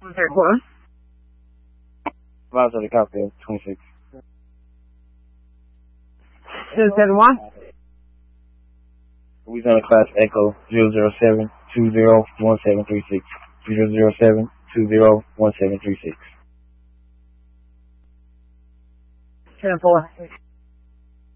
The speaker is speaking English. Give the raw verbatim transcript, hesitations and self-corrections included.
What? Five seven cocktail, twenty-six. Two seven one? Louisiana Class Echo, zero zero seven two zero one seven three six. zero zero seven two zero one seven three six. ten four.